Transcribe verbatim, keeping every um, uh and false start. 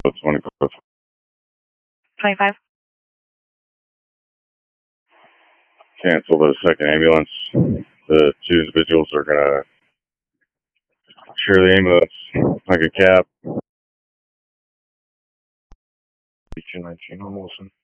twenty-five. twenty-five. Cancel the second ambulance. The two individuals are going to share the ambulance like a cab. nineteen on Wilson.